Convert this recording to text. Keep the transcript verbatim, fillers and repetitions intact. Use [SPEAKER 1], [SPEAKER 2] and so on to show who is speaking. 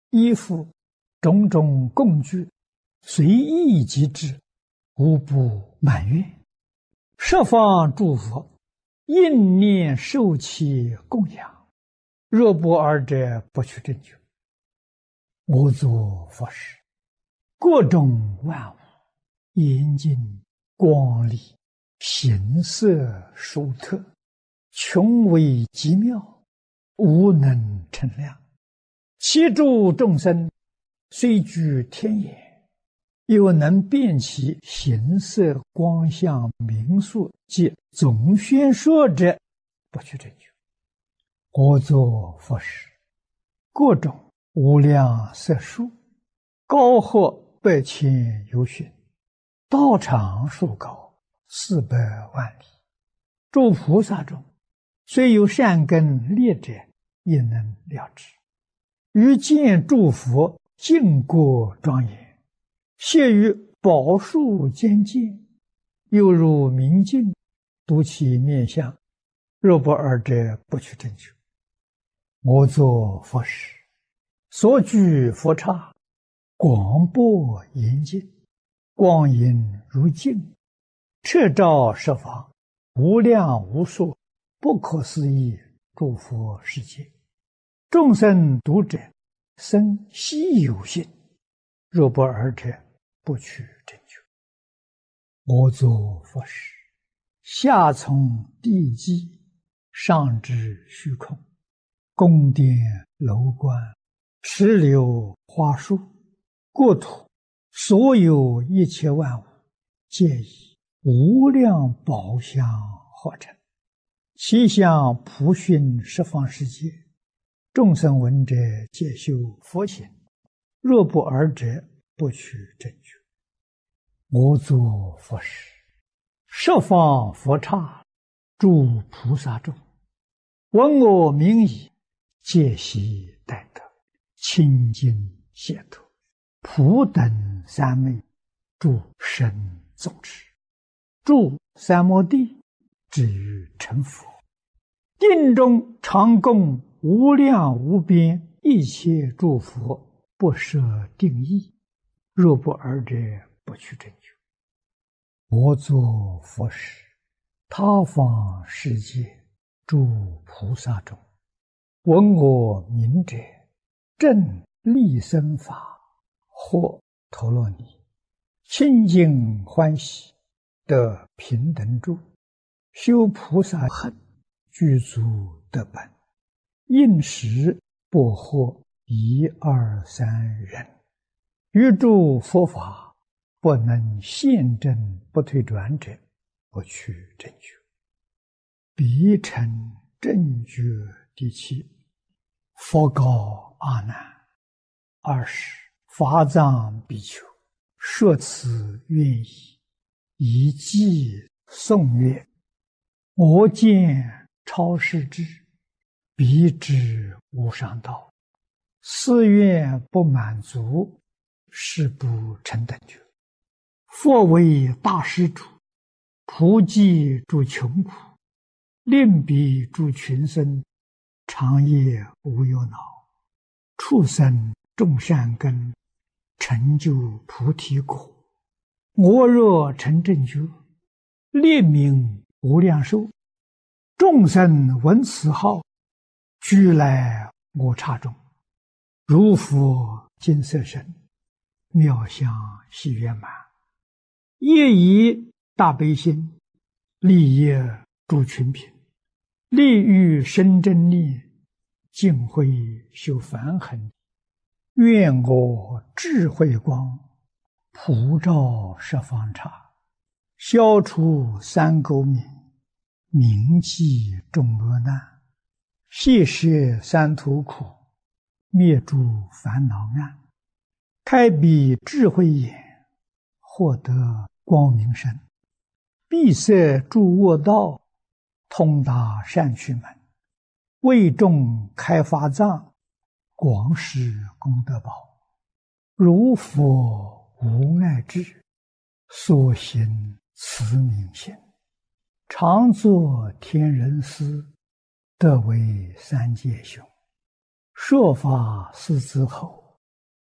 [SPEAKER 1] 衣服、种种供具，随意即至，无不满愿。十方诸佛应念受其供养，若不尔者，不取正觉。我作佛时，各种万物严净光丽，形色殊特，穷微极妙，无能称量。其诸众生虽居天眼，又能辨其形色光相名数及总宣说者，不取正觉。我作佛时，各种无量色数，高或百千由旬，道长数高，四百万里。诸菩萨中，虽有善根劣者，也能了知。于见诸佛净国庄严，谢于宝树间见，犹如明镜，睹其面相，若不尔者，不取正觉。我作佛时，所居佛刹，广博严净，光影如镜，彻照十方，无量无数，不可思议诸佛世界。众生读者，生希有信，若不尔者，不取正觉。我作佛时，下从地基，上至虚空，宫殿楼观，池流花树，国土所有一切万物，皆以无量宝相合成，其相普熏十方世界。众生闻者，皆修佛行，若不尔者，不取正觉。我作佛时，十方佛刹，诸菩萨众，闻我名已，皆悉待得，清净解脱，普等三昧，诸神众持，住三摩地，至于成佛。定中常供无量无边一切诸佛，不设定义，若不尔者，不取正觉。我作佛时，他方世界诸菩萨中，闻我名者，正利生法，或陀罗尼，清净欢喜，得平等住，修菩萨行，具足得本，应时不获一二三人，于诸佛法不能现证不退转者，不取正觉。彼成正觉第七。佛告阿难：二十法藏比丘，说此愿意，以偈颂曰：我见超世智，彼知无上道，誓愿不满足，誓不成等觉。佛为大施主，普济诸穷苦，令彼诸群生，长夜无忧恼，畜生种善根，成就菩提果。我若成正觉，列名无量寿，众生闻此号，俱来我刹中，如佛金色身，妙相喜圆满，业以大悲心，利益诸群品，利欲生真念，净慧修梵行。愿我智慧光，普照十方刹，消除三垢冥，铭记众恶难，悉摄三途苦，灭诸烦恼暗，开彼智慧眼，获得光明身，闭塞诸恶道，通达善趣门，为众开法藏，广施功德宝。如佛无碍智，所行慈悯心，常作天人师，得为三界雄。说法师之后，